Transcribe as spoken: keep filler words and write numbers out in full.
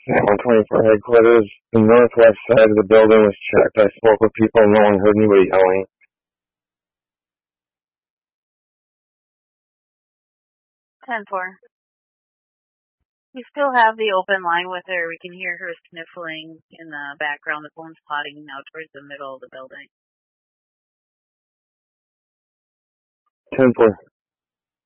one twenty-four headquarters. The northwest side of the building was checked. I spoke with people. No one heard anybody yelling. ten four. We still have the open line with her. We can hear her sniffling in the background. The phone's potting now towards the middle of the building. ten four.